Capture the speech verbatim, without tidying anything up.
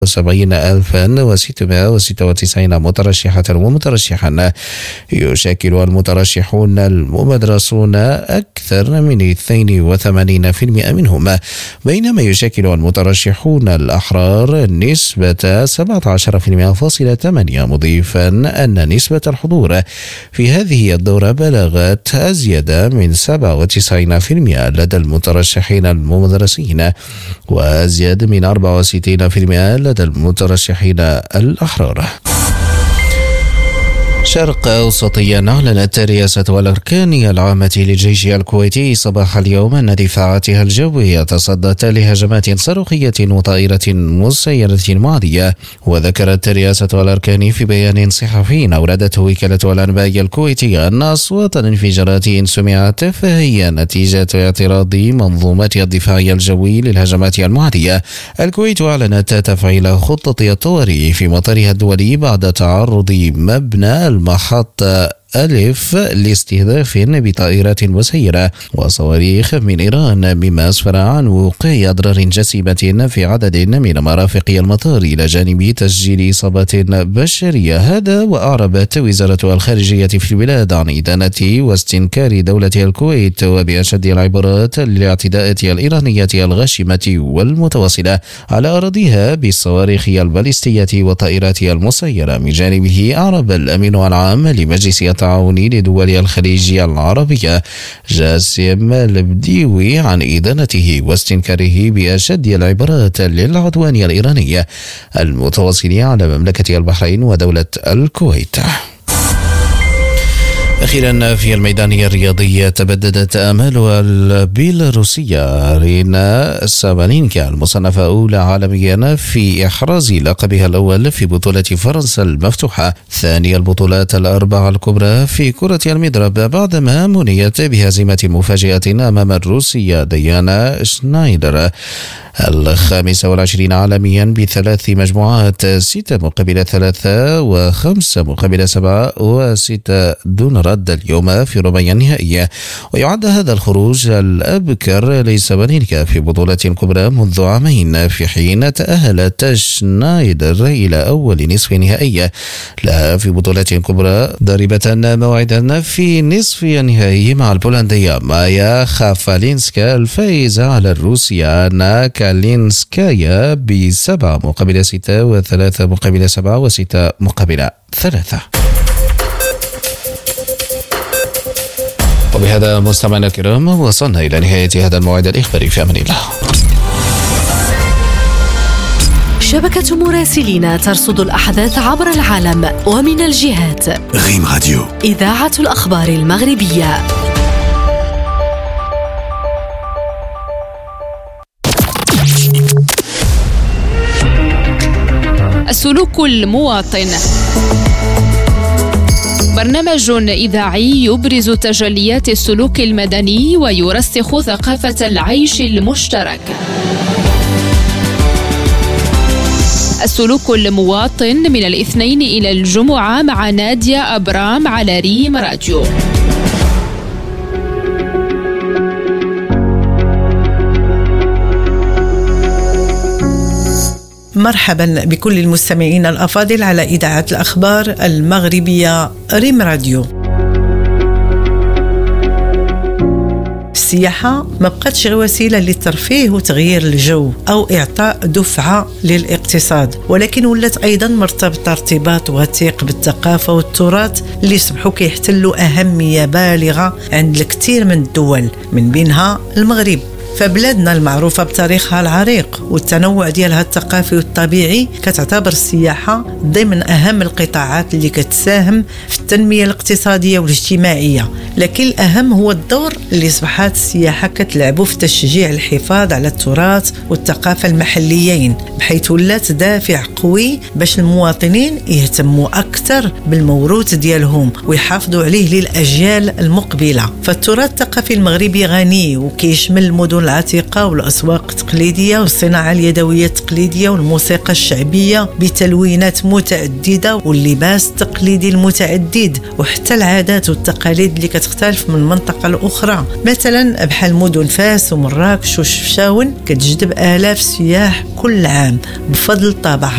وسبعين ألفا وستمائة وستة وتسعين مترشحة ومترشحا، يشكل المترشحون الممدرسون أكثر من اثنين وثمانين بالمئة منهم، بينما يشكل المترشحون الأحرار نسبة سبعة عشر فاصلة ثمانية بالمئة، مضيفا أن نسبة الحضور في هذه الدورة بلغت أزيد من سبعة وتسعين بالمئة لدى المترشحين الممدرسين، وأزيد من أربعة وستين بالمئة لدى المترشحين الأحرار. شرق أوسطيا. أعلنت الرئاسة والأركان العامة للجيش الكويتي صباح اليوم أن دفاعاتها الجوية تصدت لهجمات صاروخية وطائرة مسيرة معادية. وذكرت الرئاسة والأركان في بيان صحفي أوردته وكالة الأنباء الكويتية أن أصوات انفجارات سمعت فهي نتيجة اعتراض منظومة الدفاع الجوي للهجمات المعادية. الكويت أعلنت تفعيل خطة الطوارئ في مطارها الدولي بعد تعرض مبنى المحطة ألف لاستهداف بطائرات مسيرة وصواريخ من إيران، مما أسفر عن وقوع أضرار جسيمة في عدد من مرافق المطار إلى جانب تسجيل إصابات بشرية. هذا وأعربت وزارة الخارجية في البلاد عن إدانة واستنكار دولة الكويت وبأشد العبارات للاعتداءات الإيرانية الغاشمة والمتواصلة على أراضيها بالصواريخ البالستية والطائرات المسيرة. من جانبه أعرب الأمين العام لمجلس التعاون لدول الخليج العربية جاسم البديوي عن إدانته واستنكاره بأشد العبارات للعدوان الإيراني المتواصل على مملكة البحرين ودولة الكويت. أخيرا في الميدان الرياضي، تبددت آمال البيلاروسية رينا سابالينكا المصنفة أولى عالميا في إحراز لقبها الأول في بطولة فرنسا المفتوحة، ثاني البطولات الأربعة الكبرى في كرة المضرب، بعدما منيت بهزيمة مفاجئة أمام الروسية ديانا شنايدر الخامسة والعشرين عالميا بثلاث مجموعات، ستة مقابل ثلاثة وخمسة مقابل سبعة وستة دون رد اليوم في ربع النهائي. ويعد هذا الخروج الأبكر لسابالينكا في بطولة كبرى منذ عامين، في حين تأهلت شنايدر إلى أول نصف نهائي لها في بطولة كبرى، ضاربة موعدا في نصف النهائي مع البولندية مايا خافالينسكا الفائزة على الروسية كالينسكايا بسبعة مقابل ستة وثلاثة مقابل سبعة وستة مقابل ثلاثة. وبهذا مستمعينا الكرام وصلنا إلى نهاية هذا الموعد الإخباري، في أمان الله. شبكة مراسلين ترصد الأحداث عبر العالم ومن الجهات. غيم راديو، إذاعة الأخبار المغربية. السلوك المواطن، برنامج إذاعي يبرز تجليات السلوك المدني ويرسخ ثقافة العيش المشترك. السلوك المواطن من الاثنين إلى الجمعة مع نادية أبرام على ريم راديو. مرحبا بكل المستمعين الأفاضل على إذاعة الأخبار المغربية ريم راديو. السياحة ما بقتش غير وسيلة للترفيه وتغيير الجو أو إعطاء دفعة للاقتصاد، ولكن ولات أيضا مرتبطة ارتباط وثيق بالثقافة والتراث اللي صبحوا كيحتلوا أهمية بالغة عند الكثير من الدول، من بينها المغرب. فبلادنا المعروفة بتاريخها العريق والتنوع ديالها الثقافي والطبيعي كتعتبر السياحة ضمن أهم القطاعات اللي كتساهم في التنمية الاقتصادية والاجتماعية. لكن الأهم هو الدور اللي صبحت السياحة كتلعبه في تشجيع الحفاظ على التراث والثقافة المحليين، بحيث ولات دافع قوي باش المواطنين يهتموا أكثر بالموروث ديالهم ويحافظوا عليه للأجيال المقبلة. فالتراث الثقافي المغربي غني وكيشمل المدن العتيقة والأسواق التقليدية والصناعة اليدوية التقليدية والموسيقى الشعبية بتلوينات متعددة واللباس التقليدي المتعدد وحتى العادات والتقاليد اللي كتختلف من منطقة لأخرى، مثلا بحال مدن فاس ومراكش وشفشاون كتجذب آلاف السياح كل عام بفضل طابعها